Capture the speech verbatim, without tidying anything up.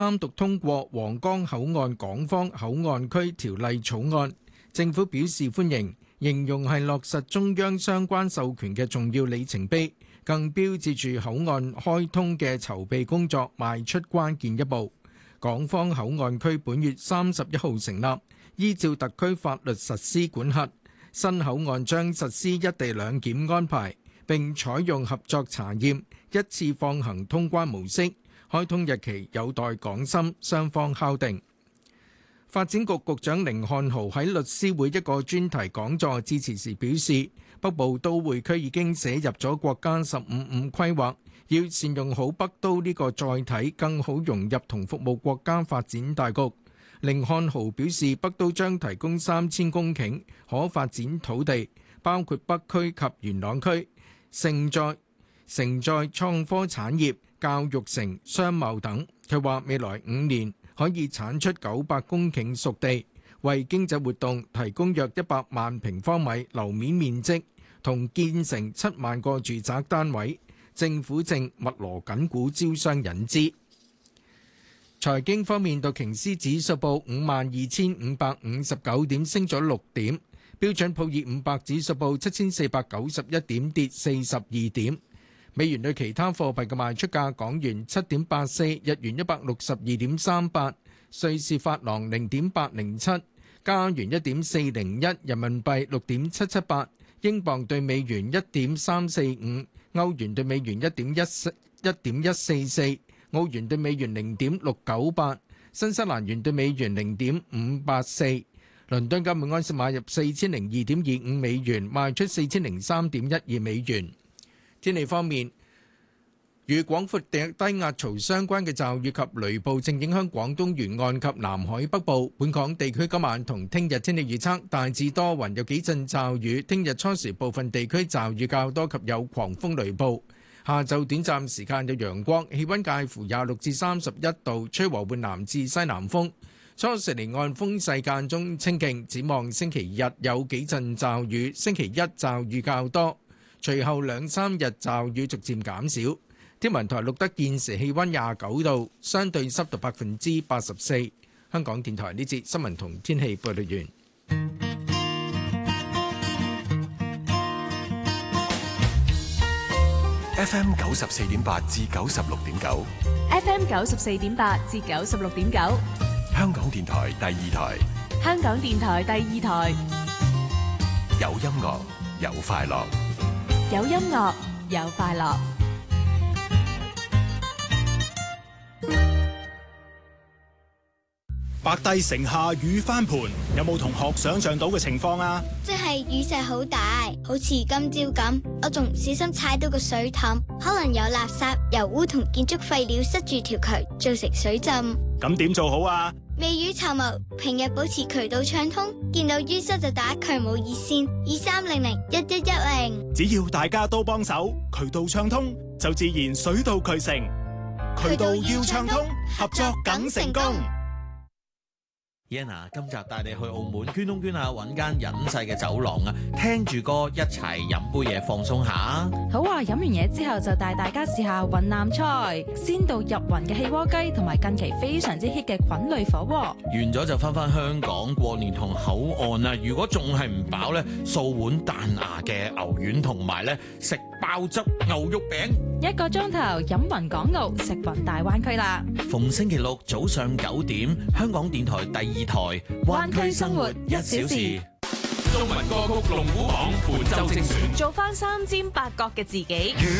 三讀通過皇崗口岸港方口岸區條例草案，政府表示歡迎，形容係落實中央相關授權嘅重要里程碑，更標誌住口岸開通嘅籌備工作邁出關鍵一步。港方口岸區本月三十一號成立，依照特區法律實施管轄，新口岸將實施一地兩檢安排，並採用合作查驗、一次放行通關模式。開通日期有待港深雙方敲定。發展局局長甯漢豪喺律師會一個專題講座致辭時表示，北部都會區已經寫入咗國家十五五規劃，要善用好北都呢個載體，更好融入同服務國家發展大局。甯漢豪表示，北都將提供三千公頃可發展土地，包括北區及元朗區，承載承載創科產業、教育城、商貿等。佢話未來五年可以產出九百公頃熟地，為經濟活動提供約一百萬平方米樓面面積，同建成七萬個住宅單位。政府正密鑼緊鼓招商引資。財經方面，道瓊斯指數報五萬二千五百五十九點，升咗六點；標準普爾五百指數報七千四百九十一點，跌四十二點。美元對其他貨幣嘅賣出價：港元七點八四，日元一百六十二點三八，瑞士法郎零點八零七，加元一點四零一，人民幣六點七七八，英鎊對美元一點三四五，歐元對美元一點一四一點一四四，澳元對美元零點六九八，新西蘭元對美元零點五八四。倫敦金每安士買入四千零二點二五美元，賣出四千零三點一二美元。天氣方面，與廣闊低壓槽相關嘅驟雨及雷暴正影響廣東沿岸及南海北部。本港地區今晚同聽日天氣預測大致多雲，有幾陣驟雨。聽日初時部分地區驟雨較多及有狂風雷暴。下晝短暫時間有陽光，氣溫介乎廿六至三十一度，吹和緩南至西南風。初時離岸風勢間中清勁。展望星期日有幾陣驟雨，星期一驟雨較多。隨後兩三日驟雨逐漸減少。天文台錄得現時氣溫廿九度，相對濕度百分之八十四。香港電台呢節新聞同天氣報道完。 F M 九十四點八至九十六點九。 F M 九十四點八至九十六點九。 香港電台第二台。 香港電台第二台。 有音樂，有快樂。 有音樂，有快樂。 白帝城下雨翻盤，有冇同學想象到嘅情況啊？ 即係雨勢好大，好似今朝咁，我仲唔小心踩到個水凼，可能有垃圾、油污同建築廢料塞住條渠，造成水浸。 咁點做好啊？ 未雨綢繆，平日保持渠道暢通，見到淤塞就打渠務熱線二三零零一一一零。 只要大家都幫手，渠道暢通就自然水到渠成。渠道要暢通，合作梗成功。 Yana 今集帶你去澳門捐窿捐下，揾間隱世嘅走廊啊！聽住歌一齊飲杯嘢放鬆下。 好啊！飲完嘢之後就帶大家試下雲南菜，鮮度入雲嘅氣鍋雞，同埋近期非常之 hit 嘅菌類火鍋。 完咗就翻返香港過年同口岸啊！如果仲係唔飽呢，掃碗彈牙嘅牛丸同埋咧食爆汁牛肉餅。 一個鐘頭飲雲港澳，食雲大灣區啦！ 逢星期六早上九點，香港電台第二台灣區生活一小時。 中文歌曲龍虎榜本周精選， 做翻三尖八角嘅自己。